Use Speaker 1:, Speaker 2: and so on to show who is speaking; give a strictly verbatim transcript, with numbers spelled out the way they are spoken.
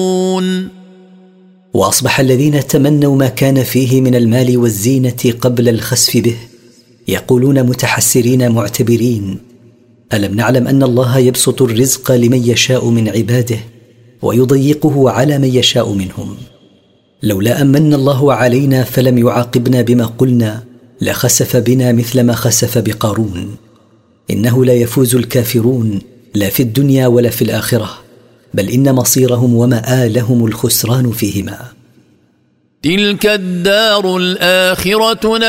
Speaker 1: وأصبح الذين تمنوا ما كان فيه من المال والزينة قبل الخسف به يقولون متحسرين معتبرين: ألم نعلم أن الله يبسط الرزق لمن يشاء من عباده ويضيقه على من يشاء منهم؟ لولا أمن الله علينا فلم يعاقبنا بما قلنا لخسف بنا مثل ما خسف بقارون. إنه لا يفوز الكافرون لا في الدنيا ولا في الآخرة، بل إن مصيرهم ومآلهم الخسران فيهما.
Speaker 2: تلك الدار الآخرة